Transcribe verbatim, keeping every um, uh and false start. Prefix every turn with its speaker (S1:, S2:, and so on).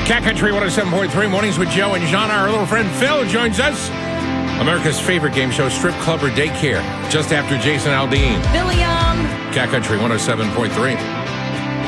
S1: Cat Country one oh seven point three, Mornings with Joe and John. Our little friend Phil joins us. America's favorite game show, Strip Club or Daycare, just after Jason Aldean.
S2: Billiam.
S1: Cat Country one oh seven point three.